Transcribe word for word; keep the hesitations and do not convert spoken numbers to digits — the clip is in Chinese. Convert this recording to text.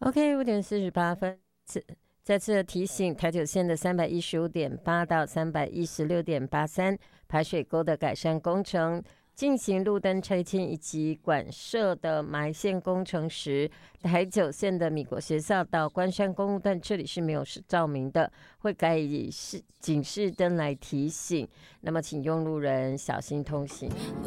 OK， 五点四十八分，再次提醒，台九线的三百一十五点八到三百一十六点八三排水沟的改善工程进行路灯拆迁以及管设的埋线工程时，台九线的米国学校到关山公路段这里是没有照明的，会改以警示灯来提醒，那么请用路人小心通行。